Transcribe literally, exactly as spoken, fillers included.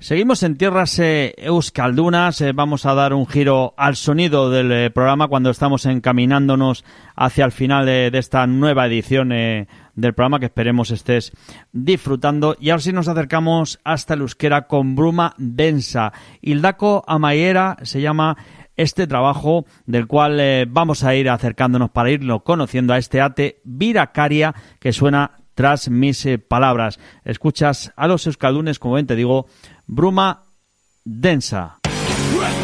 Seguimos en tierras eh, euskaldunas, eh, vamos a dar un giro al sonido del eh, programa cuando estamos encaminándonos hacia el final de, de esta nueva edición eh, del programa, que esperemos estés disfrutando. Y ahora sí nos acercamos hasta el euskera con Bruma Densa. Hildako Amaiera se llama este trabajo, del cual eh, vamos a ir acercándonos para irlo conociendo a este ate Viracaria que suena tras mis eh, palabras. Escuchas a los euskaldunes, como ven te digo, Bruma Densa.